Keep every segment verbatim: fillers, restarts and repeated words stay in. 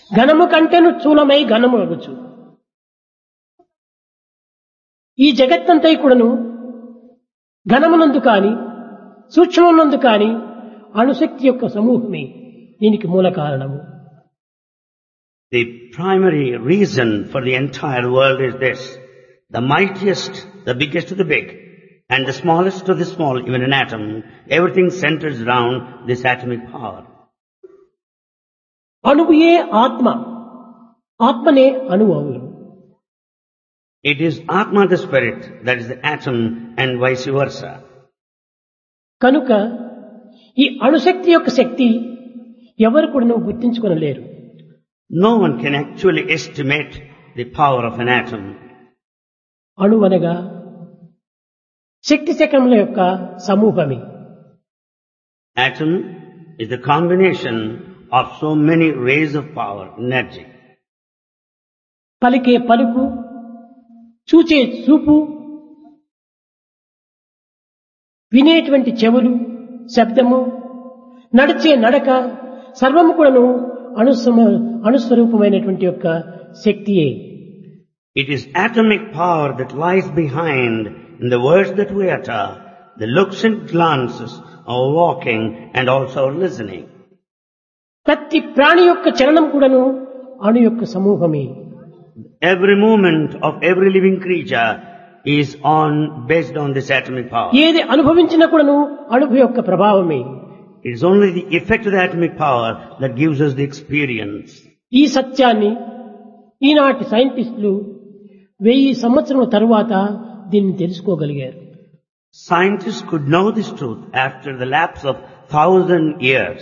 ఘనము కంటెను స్థూలమై ఘనము అగుచు. ఈ జగత్తంతా కూడాను ఘనమునందు కాని సూక్ష్మమునందు కాని అణుశక్తి యొక్క సమూహమే దీనికి మూల కారణము. The primary reason for the entire world is this: the mightiest, the biggest of the big, and the smallest of the small, even an atom, everything centers around this atomic power. అణువుయే ఆత్మ, ఆత్మనే అణువు. It is Atma the spirit that is the atom and vice versa. కనుక ఈ అణుశక్తి యొక్క శక్తి ఎవరు కూడా గుర్తించుకొనలేరు. No one can actually estimate the power of an atom. అణువనగా శక్తి శకముల యొక్క సమూహమే. Atom is the combination of so many rays of power, energy. పలికే పలుకు, చూచే చూపు, వినేటువంటి చెవులు, శబ్దము, నడిచే నడక సర్వము కూడాను అణుస్వమ అణుస్వరూపమైనటువంటి యొక్క శక్తియే. It is atomic power that lies behind in the words that we utter, the looks and glances, our walking and also our listening. ప్రతి ప్రాణి యొక్క చలనం కూడాను అణు యొక్క సమూహమే. Every movement of every living creature is on based on this atomic power. ఏది అనుభవించినా కూడాను అణువు యొక్క ప్రభావమే. It is only the effect of the atomic power that gives us the experience. ఈ సత్యాన్ని ఈనాటి సైంటిస్టులు వెయ్యి సంవత్సరాల తరువాత దీన్ని తెలుసుకోగలిగారు. Scientists could know this truth after the lapse of thousand years.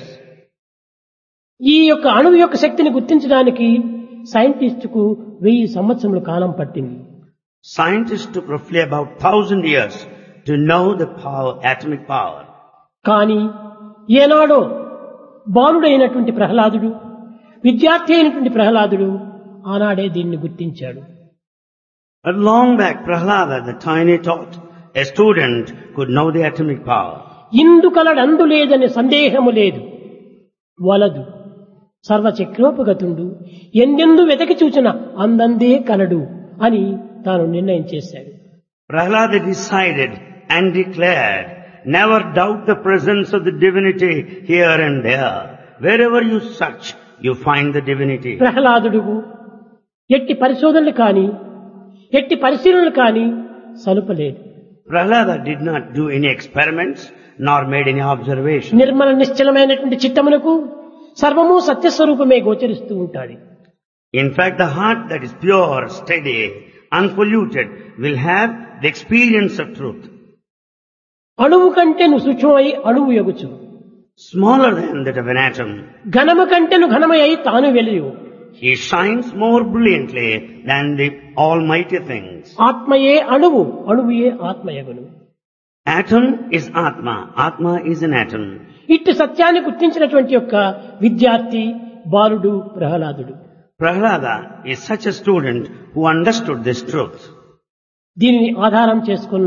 ఈ యొక్క అణువు యొక్క శక్తిని గుర్తించడానికి సైంటిస్టుకు వెయ్యి సంవత్సరముల కాలం పట్టింది. Scientists took roughly about thousand years to know the power, atomic power. కానీ ఏనాడో బాలుడైనటువంటి ప్రహ్లాదుడు, విద్యార్థి అయినటువంటి ప్రహ్లాదుడు ఆనాడే దీన్ని గుర్తించాడు. But long back, Prahlada, the tiny tot, a student, could know the atomic power. ఇందు కలడందు లేదని సందేహము లేదు, వలదు సర్వచక్రోపగతుండు, ఎందెందు వెతకి చూచిన అందందే కలడు అని తాను నిర్ణయం చేశాడు. Prahlada decided and declared, never doubt the presence of the divinity here and there. Wherever you search, you find the divinity. ప్రహ్లాదుడు ఎట్టి పరిశోధనలు కానీ ఎట్టి పరిశీలనలు కానీ సలుపలేదు. Prahlada did not do any experiments nor made any observations. Nirmala నిశ్చలమైనటువంటి చిత్తమునకు సర్వము సత్యస్వరూపమే గోచరిస్తూ ఉంటాడు. In fact, the heart that is pure, steady, unpolluted will have the experience of truth. అణువు కంటెను సూక్ష్మమై అణువు యగుచు. Smaller than that of an atom. ఘనము కంటెను ఘనమై తాను వెలియు. He shines more brilliantly than the almighty things. ఆత్మయే అణువు, అణువుయే ఆత్మయగును. Atom is Atma. Atma is an atom. ఇట్టి సత్యాన్ని గుర్తించినటువంటి యొక్క విద్యార్థి బాలుడు ప్రహ్లాదుడు. Prahlada is such a student who understood this truth. దీనిని ఆధారం చేసుకున్న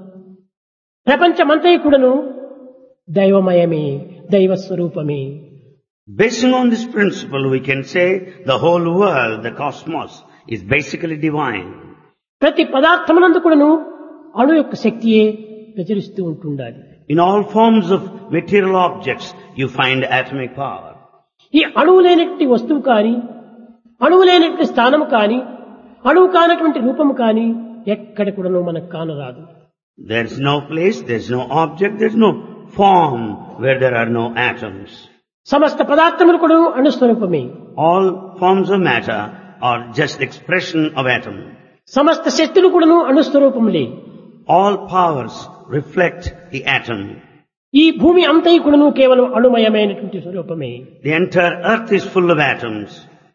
ప్రపంచమంతా కూడాను దైవమయమే, దైవ స్వరూపమే. Basing on this principle, we can say the whole world, the cosmos, is basically divine. ప్రతి పదార్థమునందు కూడాను అణు యొక్క శక్తియే ప్రచురిస్తూ ఉంటుండాలి. In all forms of material objects, you find atomic power. ఈ అణువు లేనటువంటి వస్తువు కానీ, అణువు లేనటువంటి స్థానము కానీ, అణువు కానటువంటి రూపము కానీ ఎక్కడ కూడాను మనకు కానరాదు. There's no place, there's no object, there's no form where there are no atoms. సమస్త పదార్థములు కూడా అణుస్వరూపమే. All forms of matter are just expression of atom. సమస్త శక్తులు కూడాను అణుస్వరూపములే. All powers reflect the atom. ఈ భూమి అంతా కూడాను కేవలం అణుమయమైనటువంటి స్వరూపమే. The entire earth is full of atoms.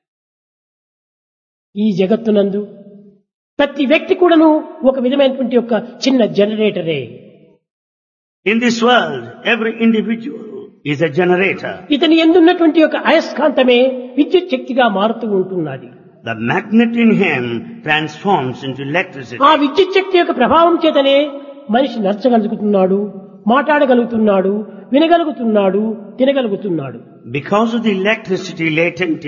ఈ జగత్తునందు ప్రతి వ్యక్తి కూడాను ఒక విధమైనటువంటి ఒక చిన్న జనరేటరే. In this world, every individual is a generator. ఇతని ఎందున్నటువంటి ఒక అయస్కాంతమే విద్యుత్ శక్తిగా మారుతూ ఉంటున్నది. The magnet in him transforms into electricity. ఆ విద్యుత్ శక్తి యొక్క ప్రభావం చేతనే మనిషి నడచగలుగుతున్నాడు, మాట్లాడగలుగుతున్నాడు, వినగలుగుతున్నాడు, తినగలుగుతున్నాడు. Because of the electricity latent